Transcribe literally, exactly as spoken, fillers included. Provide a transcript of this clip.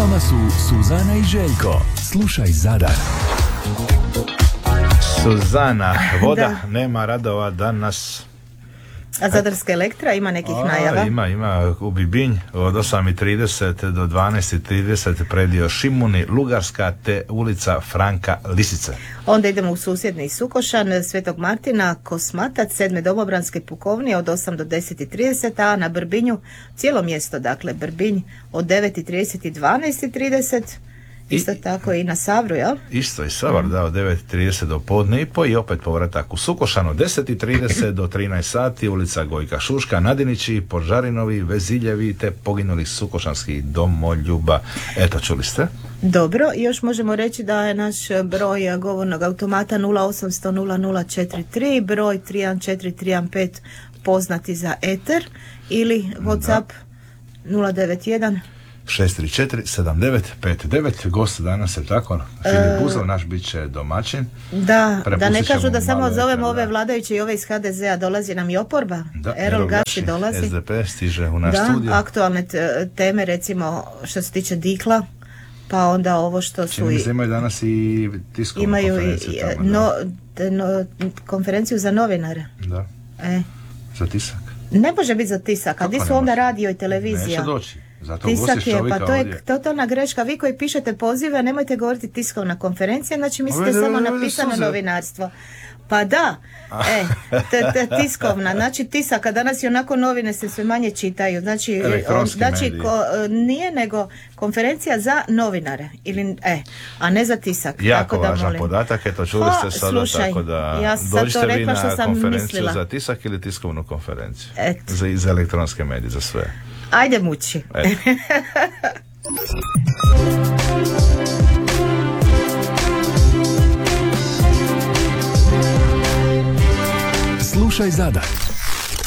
vama su Suzana i Željko. Slušaj Zadar. Suzana, voda, nema radova danas. A Zadarska Elektra ima nekih A, najava? Ima, ima u Bibinj od osam i trideset do dvanaest i trideset predio Šimuni, Lugarska te ulica Franka Lisice. Onda idemo u susjedni Sukošan, Svetog Martina, Kosmatac, sedme domobranske pukovnije od osam do deset i trideset, a na Brbinju cijelo mjesto, dakle Brbinj od devet i trideset i dvanaest i trideset. Isto I, tako i na Savru, jel? Isto i Savar, mm. da, od devet i trideset do podne i po i opet povratak u Sukošan od deset i trideset do trinaest sati, ulica Gojka Šuška, Nadinići, Požarinovi, Veziljevi te poginulih sukošanskih domoljuba. Eto, čuli ste? Dobro, još možemo reći da je naš broj govornog automata nula osam sto nula nula četiri tri, broj tri jedan četiri tri jedan pet poznati za eter ili WhatsApp da. nula devet jedan šest tri četiri sedam devet pet devet. Gost danas je tako Filip Buzov, naš bit će domaćin. Da, da ne kažu da samo zovemo ove vladajuće i ove iz ha de zea, dolazi nam i oporba. Da, Erol Gaši dolazi. es de pe stiže u naš da, studio. Da, aktualne teme recimo što se tiče Dikla, pa onda ovo što su... Čini mi se imaju danas i tiskovnu imaju konferenciju i, tamo. No, no, konferenciju za novinare. Da, e. za tisak. Ne može biti za tisak, a di su onda radio i televizija? Neće doći. Zato tisak je, pa to je ovdje. totalna greška. Vi koji pišete pozive, nemojte govoriti tiskovna konferencija, znači mislite ove, samo ove, ove, napisano suze. Novinarstvo. Pa da, e, t, t, tiskovna, znači tisak, a danas i onako novine se sve manje čitaju, znači, on, znači ko, nije nego konferencija za novinare, ili, e, a ne za tisak. Jako tako da važan molim. Podatak, eto čuli ste sada, slušaj, tako da ja dođite vi na konferenciju mislila. za tisak ili tiskovnu konferenciju. Et. Za, za elektronske medije, za sve. Ajde muči. Slušaj Zadar.